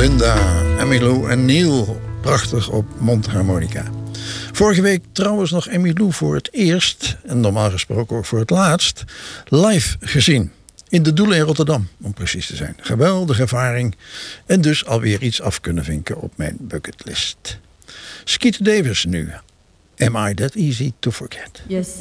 Linda, Emmylou en Neil. Prachtig op mondharmonica. Vorige week trouwens nog Emmylou voor het eerst, en normaal gesproken ook voor het laatst, live gezien. In de Doelen in Rotterdam, om precies te zijn. Geweldige ervaring. En dus alweer iets af kunnen vinken op mijn bucketlist. Skeeter Davis nu. Am I That Easy to Forget? Yes.